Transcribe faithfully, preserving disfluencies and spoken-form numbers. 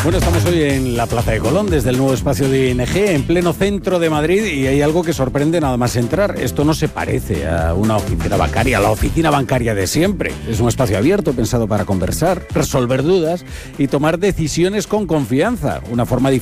Bueno, estamos hoy en la Plaza de Colón, desde el nuevo espacio de I N G, en pleno centro de Madrid, y hay algo que sorprende nada más entrar. Esto no se parece a una oficina bancaria, a la oficina bancaria de siempre. Es un espacio abierto, pensado para conversar, resolver dudas y tomar decisiones con confianza. Una forma diferente